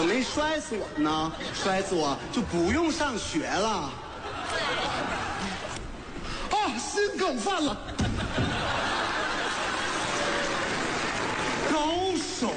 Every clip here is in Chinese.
可没摔死我呢，摔死我就不用上学了。 啊，心梗犯了。 高手，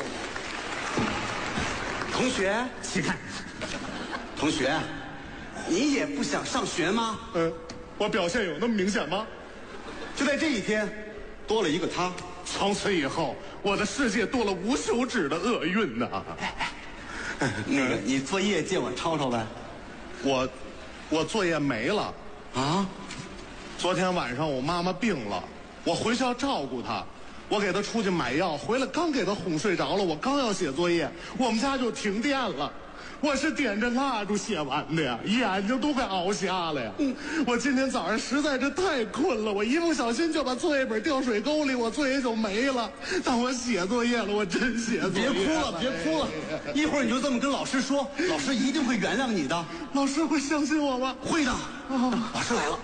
同学， 起开。 同学，你也不想上学吗？ 我表现有那么明显吗？ 就在这一天，多了一个他。 从此以后，我的世界多了无休止的厄运呐。 那个，你作业借我抄抄呗。 我作业没了啊！ 昨天晚上我妈妈病了，我回去要照顾她，我给她出去买药，回来刚给她哄睡着了，我刚要写作业，我们家就停电了。我是点着蜡烛写完的呀，眼睛都快熬瞎了呀。我今天早上实在是太困了，我一不小心就把作业本掉水沟里，我作业就没了。但我写作业了，我真写作业了。 别哭了，别哭了，一会儿你就这么跟老师说，老师一定会原谅你的。 老师会相信我吗？ 会的。老师来了。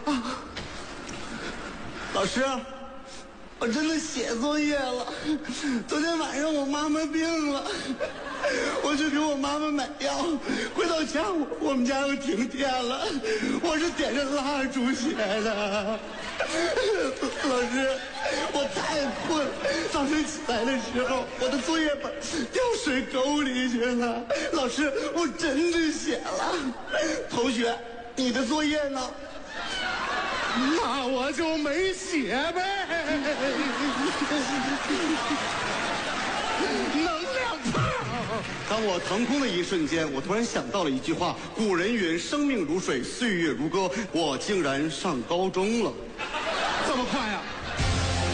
老师，我真的写作业了。昨天晚上我妈妈病了，我去给我妈妈买药，回到家我们家又停电了，我是点着蜡烛写的。老师，我太困，早晨起来的时候我的作业本掉水沟里去了。老师，我真的写了。同学，你的作业呢？ 那我就没写呗。能量炮！ 当我腾空的一瞬间，我突然想到了一句话：古人云，生命如水，岁月如歌。我竟然上高中了， 这么快呀？